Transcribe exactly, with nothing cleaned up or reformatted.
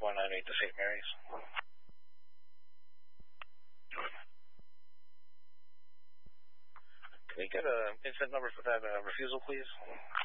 one nine eight to Saint Mary's. Can we get an incident number for that uh, refusal, please?